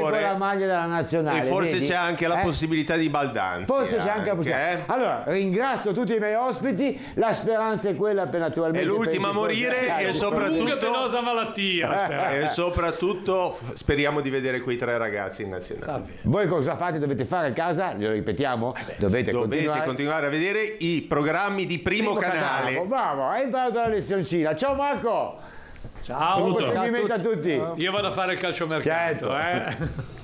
con la maglia della nazionale. E forse vedi? c'è anche la possibilità di baldanza. Forse c'è anche la possibilità. Allora, ringrazio tutti i miei ospiti. La speranza è quella per naturalmente. È l'ultima a morire e soprattutto penosa malattia. E soprattutto speriamo di vedere quei 3 ragazzi in nazionale. Voi cosa fate? Dovete fare a casa? Lo ripetiamo? Dovete continuare a vedere i programmi di Primo Canale. Bravo, hai imparato la lezioncina. Ciao Marco. Ciao. Buon proseguimento a tutti. Io vado a fare il calciomercato. Certo.